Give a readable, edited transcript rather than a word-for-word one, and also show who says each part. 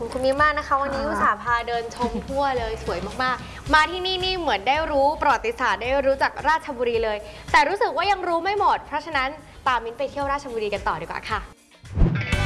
Speaker 1: คุณมิ้มมากนะคะวันนี้อุตส่าห์พาเดินชมทั่วเลยสวยมากๆมาที่นี่เหมือนได้รู้ประวัติศาสตร์ได้รู้จักราชบุรีเลยแต่รู้สึกว่ายังรู้ไม่หมดเพราะฉะนั้นตามมิ้นไปเที่ยวราชบุรีกันต่อดีกว่าค่ะ